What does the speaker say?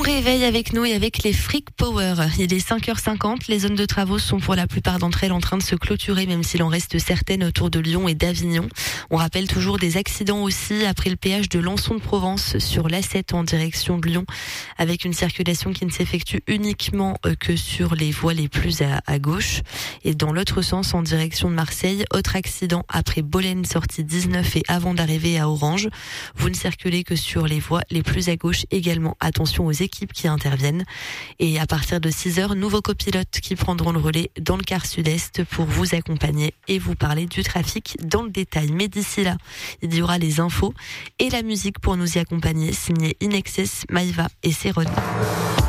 réveil avec nous et avec les Freak Power. Il est 5h50. Les zones de travaux sont pour la plupart d'entre elles en train de se clôturer, même s'il en reste certaines autour de Lyon et d'Avignon. On rappelle toujours des accidents aussi après le péage de Lançon de Provence sur l'A7 en direction de Lyon, avec une circulation qui ne s'effectue uniquement que sur les voies les plus à gauche. Et dans l'autre sens, en direction de Marseille, autre accident après Bolène, sortie 19 et avant d'arriver à Orange. Vous ne circulez que sur les voies les plus à gauche également. Attention aux équipes qui interviennent. Et à partir de 6h, nouveaux copilotes qui prendront le relais dans le quart sud-est pour vous accompagner et vous parler du trafic dans le détail. Mais d'ici là, il y aura les infos et la musique pour nous y accompagner, signé Inexcess, Maïva et Céron.